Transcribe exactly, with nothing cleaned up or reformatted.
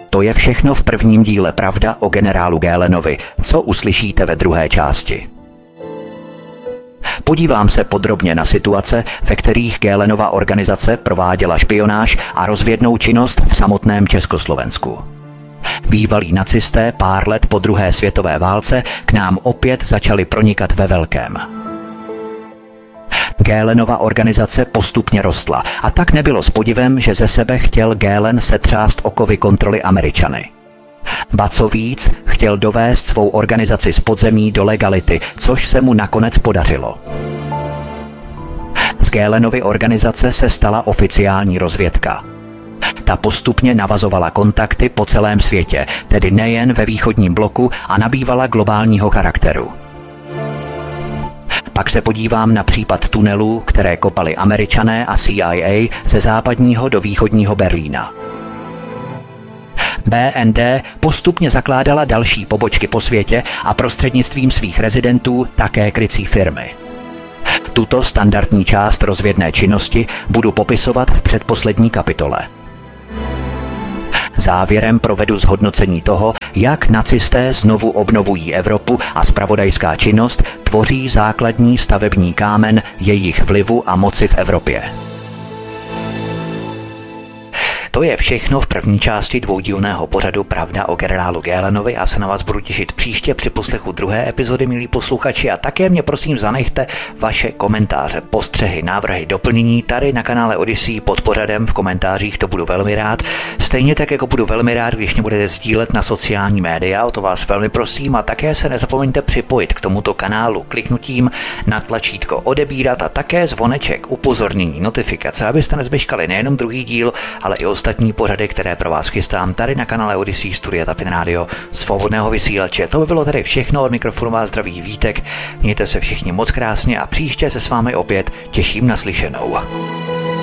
To je všechno v prvním díle Pravda o generálu Galenovi, co uslyšíte ve druhé části. Podívám se podrobně na situace, ve kterých Galenova organizace prováděla špionáž a rozvědnou činnost v samotném Československu. Bývalí nacisté pár let po druhé světové válce k nám opět začali pronikat ve velkém. Galenova organizace postupně rostla a tak nebylo s podivem, že ze sebe chtěl Galen setřást okovy kontroly Američany. Ba co víc, chtěl dovést svou organizaci z podzemí do legality, což se mu nakonec podařilo. Z Galenovy organizace se stala oficiální rozvědka. Ta postupně navazovala kontakty po celém světě, tedy nejen ve východním bloku, a nabývala globálního charakteru. Pak se podívám na případ tunelů, které kopali Američané a C I A ze západního do východního Berlína. B N D postupně zakládala další pobočky po světě a prostřednictvím svých rezidentů také krycí firmy. Tuto standardní část rozvědné činnosti budu popisovat v předposlední kapitole. Závěrem provedu zhodnocení toho, jak nacisté znovu obnovují Evropu a zpravodajská činnost tvoří základní stavební kámen jejich vlivu a moci v Evropě. To je všechno v první části dvoudílného pořadu Pravda o generálu Galenovi a se na vás budu těšit příště při poslechu druhé epizody, milí posluchači, a také mě prosím zanechte vaše komentáře, postřehy, návrhy, doplnění tady na kanále Odyssey pod pořadem v komentářích, to budu velmi rád. Stejně tak, jako budu velmi rád, když mě budete sdílet na sociální média, o to vás velmi prosím, a také se nezapomeňte připojit k tomuto kanálu kliknutím na tlačítko odebírat a také zvoneček, upozornění, notifikace, abyste nezběžkali nejenom druhý díl, ale i ostatní pořady, které pro vás chystám tady na kanále Odyssey Studia Tapin Radio Svobodného vysílače. To by bylo tady všechno, od mikrofonu vás zdraví Vítek. Mějte se všichni moc krásně a příště se s vámi opět těším na slyšenou.